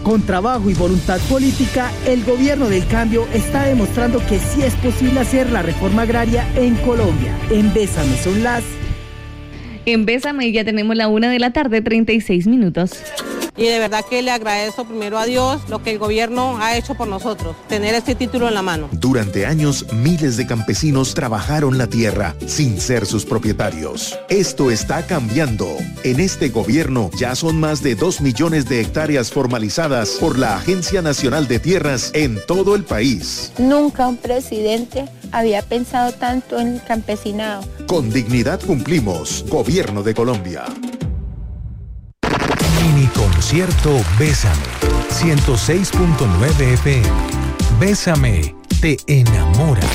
Con trabajo y voluntad política, el gobierno del cambio está demostrando que sí es posible hacer la reforma agraria en Colombia. En Bésame son las... En Bésame ya tenemos la 1:36 p.m. Y de verdad que le agradezco primero a Dios lo que el gobierno ha hecho por nosotros, tener este título en la mano. Durante años, miles de campesinos trabajaron la tierra sin ser sus propietarios. Esto está cambiando. En este gobierno ya son más de 2 millones de hectáreas formalizadas por la Agencia Nacional de Tierras en todo el país. Nunca un presidente había pensado tanto en el campesinado. Con dignidad cumplimos. Gobierno de Colombia. Mini concierto Bésame, 106.9 FM. Bésame, te enamora.